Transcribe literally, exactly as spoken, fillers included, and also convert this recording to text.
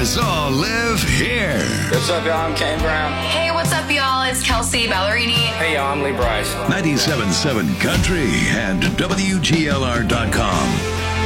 stars all live here. What's up, y'all? I'm Kane Brown. Hey, what's up, y'all? It's Kelsey Ballerini. Hey, y'all. I'm Lee Bryce. ninety-seven point seven Country and W G L R dot com.